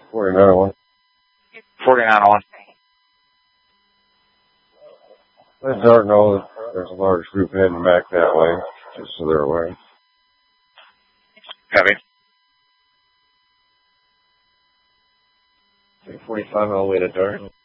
4901. 4901. Let Dart know that there's a large group heading back that way, just so they're aware. Copy. 345 all the way to Dart.